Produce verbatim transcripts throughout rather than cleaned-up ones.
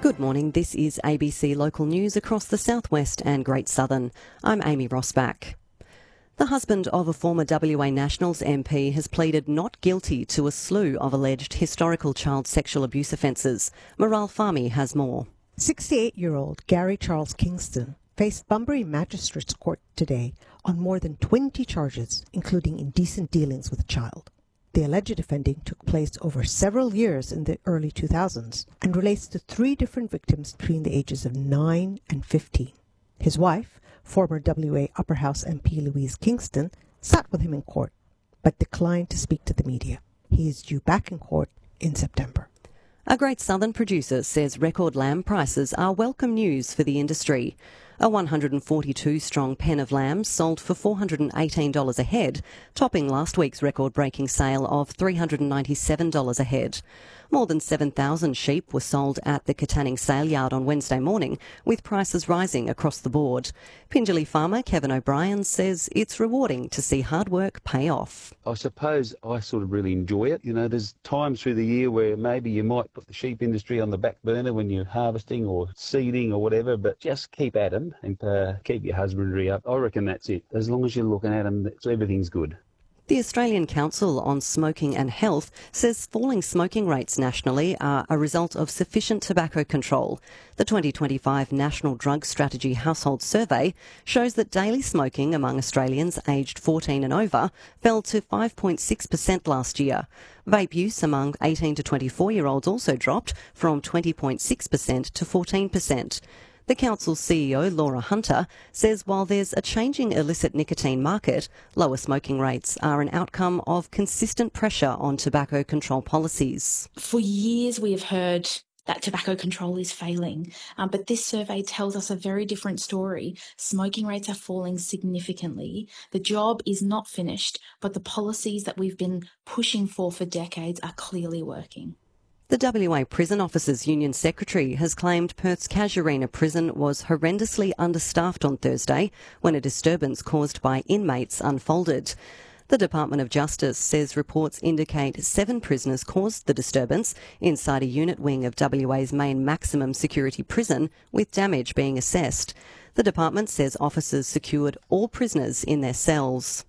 Good morning, this is A B C Local News across the southwest and Great Southern. I'm Amy Rossback. The husband of a former W A Nationals M P has pleaded not guilty to a slew of alleged historical child sexual abuse offences. Maral Fahmy has more. sixty-eight-year-old Gary Charles Kingston faced Bunbury Magistrates Court today on more than twenty charges, including indecent dealings with a child. The alleged offending took place over several years in the early two thousands and relates to three different victims between the ages of nine and fifteen. His wife, former W A Upper House M P Louise Kingston, sat with him in court but declined to speak to the media. He is due back in court in September. A Great Southern producer says record lamb prices are welcome news for the industry. A one hundred forty-two strong pen of lambs sold for four hundred eighteen dollars a head, topping last week's record-breaking sale of three hundred ninety-seven dollars a head. More than seven thousand sheep were sold at the Katanning Sale Yard on Wednesday morning, with prices rising across the board. Pingelly farmer Kevin O'Brien says it's rewarding to see hard work pay off. I suppose I sort of really enjoy it. You know, there's times through the year where maybe you might put the sheep industry on the back burner when you're harvesting or seeding or whatever, but just keep at them and uh, keep your husbandry up. I reckon that's it. As long as you're looking at them, everything's good. The Australian Council on Smoking and Health says falling smoking rates nationally are a result of sufficient tobacco control. The twenty twenty-five National Drug Strategy Household Survey shows that daily smoking among Australians aged fourteen and over fell to five point six percent last year. Vape use among eighteen to twenty-four-year-olds also dropped from twenty point six percent to fourteen percent. The council's C E O, Laura Hunter, says while there's a changing illicit nicotine market, lower smoking rates are an outcome of consistent pressure on tobacco control policies. For years we have heard that tobacco control is failing, um, but this survey tells us a very different story. Smoking rates are falling significantly. The job is not finished, but the policies that we've been pushing for for decades are clearly working. The W A Prison Officers Union Secretary has claimed Perth's Casuarina prison was horrendously understaffed on Thursday when a disturbance caused by inmates unfolded. The Department of Justice says reports indicate seven prisoners caused the disturbance inside a unit wing of W A's main maximum security prison, with damage being assessed. The department says officers secured all prisoners in their cells.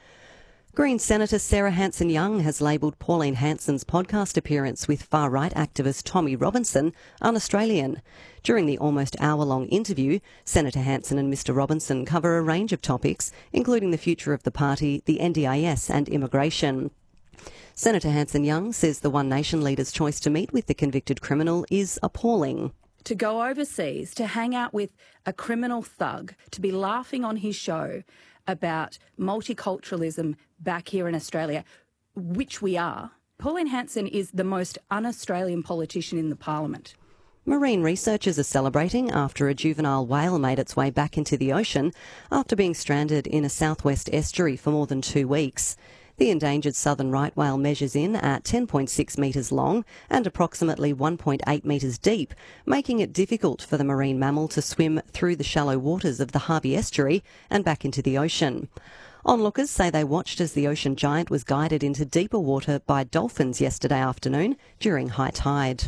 Green Senator Sarah Hanson-Young has labelled Pauline Hanson's podcast appearance with far-right activist Tommy Robinson un-Australian. During the almost hour-long interview, Senator Hanson and Mr Robinson cover a range of topics, including the future of the party, the N D I S and immigration. Senator Hanson-Young says the One Nation leader's choice to meet with the convicted criminal is appalling. To go overseas, to hang out with a criminal thug, to be laughing on his show about multiculturalism back here in Australia, which we are. Pauline Hanson is the most un-Australian politician in the parliament. Marine researchers are celebrating after a juvenile whale made its way back into the ocean after being stranded in a southwest estuary for more than two weeks. The endangered southern right whale measures in at ten point six metres long and approximately one point eight metres deep, making it difficult for the marine mammal to swim through the shallow waters of the Harvey Estuary and back into the ocean. Onlookers say they watched as the ocean giant was guided into deeper water by dolphins yesterday afternoon during high tide.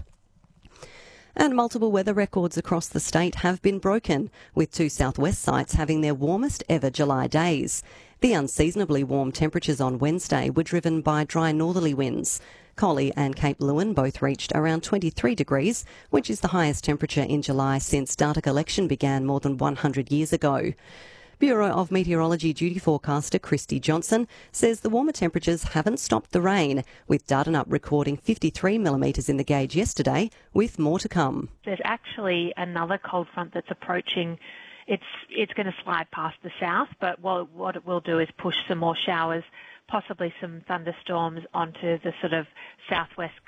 And multiple weather records across the state have been broken, with two southwest sites having their warmest ever July days. The unseasonably warm temperatures on Wednesday were driven by dry northerly winds. Collie and Cape Leeuwin both reached around twenty-three degrees, which is the highest temperature in July since data collection began more than one hundred years ago. Bureau of Meteorology duty forecaster Christy Johnson says the warmer temperatures haven't stopped the rain, with Dardanup recording fifty-three millimetres in the gauge yesterday, with more to come. There's actually another cold front that's approaching. It's it's going to slide past the south, but what, what it will do is push some more showers, possibly some thunderstorms onto the sort of southwest